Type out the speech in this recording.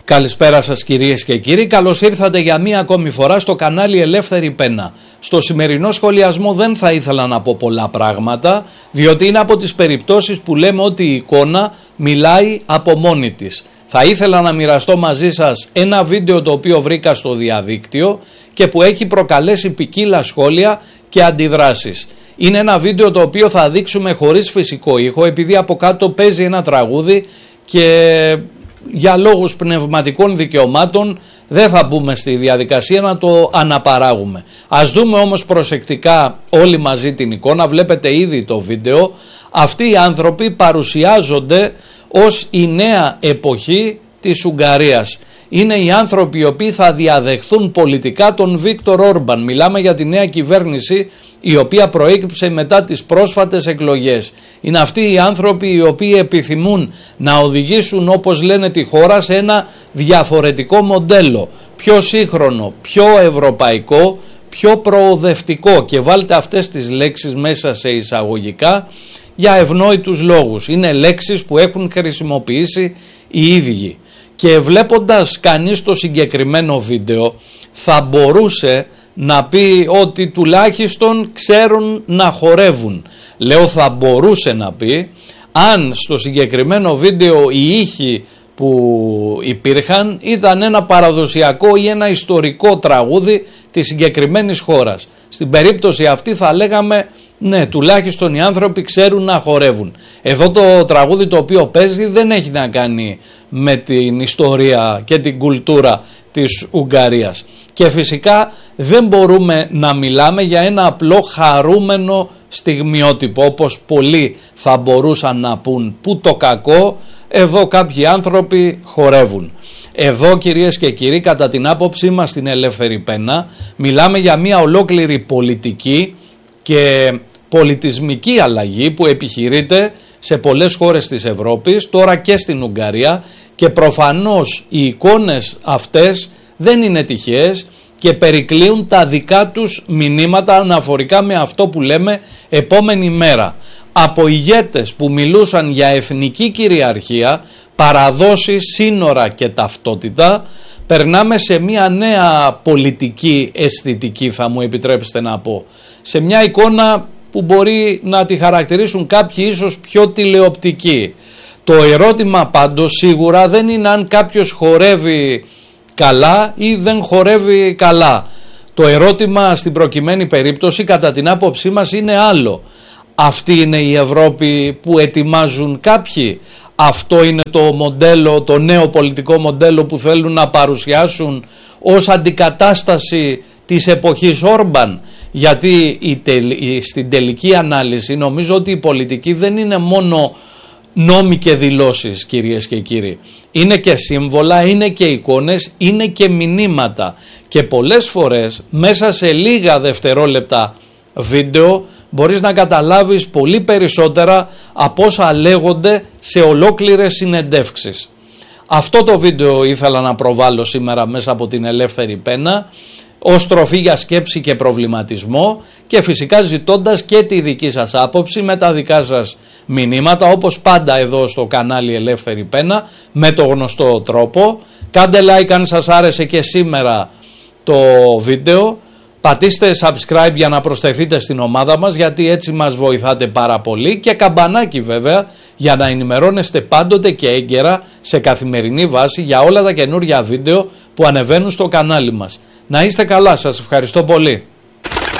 Καλησπέρα σας κυρίες και κύριοι, καλώς ήρθατε για μία ακόμη φορά στο κανάλι Ελεύθερη Πένα. Στο σημερινό σχολιασμό δεν θα ήθελα να πω πολλά πράγματα, διότι είναι από τις περιπτώσεις που λέμε ότι η εικόνα μιλάει από μόνη της. Θα ήθελα να μοιραστώ μαζί σας ένα βίντεο το οποίο βρήκα στο διαδίκτυο και που έχει προκαλέσει ποικίλα σχόλια και αντιδράσεις. Είναι ένα βίντεο το οποίο θα δείξουμε χωρίς φυσικό ήχο, επειδή από κάτω παίζει ένα τραγούδι και για λόγους πνευματικών δικαιωμάτων δεν θα μπούμε στη διαδικασία να το αναπαράγουμε. Ας δούμε όμως προσεκτικά όλοι μαζί την εικόνα. Βλέπετε ήδη το βίντεο. Αυτοί οι άνθρωποι παρουσιάζονται ως η νέα εποχή της Ουγγαρίας. Είναι οι άνθρωποι οι οποίοι θα διαδεχθούν πολιτικά τον Βίκτορ Όρμπαν. Μιλάμε για τη νέα κυβέρνηση η οποία προέκυψε μετά τις πρόσφατες εκλογές. Είναι αυτοί οι άνθρωποι οι οποίοι επιθυμούν να οδηγήσουν, όπως λένε, τη χώρα σε ένα διαφορετικό μοντέλο, πιο σύγχρονο, πιο ευρωπαϊκό, πιο προοδευτικό, και βάλτε αυτές τις λέξεις μέσα σε εισαγωγικά για ευνόητους λόγους. Είναι λέξεις που έχουν χρησιμοποιήσει οι ίδιοι. Και βλέποντας κανείς το συγκεκριμένο βίντεο θα μπορούσε να πει ότι τουλάχιστον ξέρουν να χορεύουν. Λέω θα μπορούσε να πει, αν στο συγκεκριμένο βίντεο οι ήχοι που υπήρχαν ήταν ένα παραδοσιακό ή ένα ιστορικό τραγούδι της συγκεκριμένης χώρας. Στην περίπτωση αυτή θα λέγαμε ναι, τουλάχιστον οι άνθρωποι ξέρουν να χορεύουν. Εδώ το τραγούδι το οποίο παίζει δεν έχει να κάνει με την ιστορία και την κουλτούρα της Ουγγαρίας. Και φυσικά δεν μπορούμε να μιλάμε για ένα απλό χαρούμενο στιγμιότυπο, όπως πολλοί θα μπορούσαν να πούν. Πού το κακό, εδώ κάποιοι άνθρωποι χορεύουν. Εδώ κυρίες και κύριοι, κατά την άποψή μας στην Ελεύθερη Πένα, μιλάμε για μια ολόκληρη πολιτική και πολιτισμική αλλαγή που επιχειρείται σε πολλές χώρες της Ευρώπης, τώρα και στην Ουγγαρία, και προφανώς οι εικόνες αυτές δεν είναι τυχαίες και περικλείουν τα δικά τους μηνύματα αναφορικά με αυτό που λέμε επόμενη μέρα. Από ηγέτες που μιλούσαν για εθνική κυριαρχία, παραδόσεις, σύνορα και ταυτότητα, περνάμε σε μια νέα πολιτική αισθητική, θα μου επιτρέψετε να πω. Σε μια εικόνα που μπορεί να τη χαρακτηρίσουν κάποιοι ίσως πιο τηλεοπτική. Το ερώτημα πάντως σίγουρα δεν είναι αν κάποιος χορεύει καλά ή δεν χορεύει καλά. Το ερώτημα στην προκειμένη περίπτωση κατά την άποψή μας είναι άλλο. Αυτή είναι η Ευρώπη που ετοιμάζουν κάποιοι? Αυτό είναι το μοντέλο, το νέο πολιτικό μοντέλο που θέλουν να παρουσιάσουν ως αντικατάσταση της εποχής Όρμπαν? Γιατί στην τελική ανάλυση νομίζω ότι η πολιτική δεν είναι μόνο νόμοι και δηλώσεις, κυρίες και κύριοι. Είναι και σύμβολα, είναι και εικόνες, είναι και μηνύματα. Και πολλές φορές μέσα σε λίγα δευτερόλεπτα βίντεο μπορείς να καταλάβεις πολύ περισσότερα από όσα λέγονται σε ολόκληρες συνεντεύξεις. Αυτό το βίντεο ήθελα να προβάλλω σήμερα μέσα από την Ελεύθερη Πένα, ως τροφή για σκέψη και προβληματισμό, και φυσικά ζητώντας και τη δική σας άποψη με τα δικά σας μηνύματα, όπως πάντα εδώ στο κανάλι Ελεύθερη Πένα, με το γνωστό τρόπο. Κάντε like αν σας άρεσε και σήμερα το βίντεο, πατήστε subscribe για να προσθεθείτε στην ομάδα μας, γιατί έτσι μας βοηθάτε πάρα πολύ, και καμπανάκι βέβαια για να ενημερώνεστε πάντοτε και έγκαιρα σε καθημερινή βάση για όλα τα καινούργια βίντεο που ανεβαίνουν στο κανάλι μας. Να είστε καλά, σας ευχαριστώ πολύ.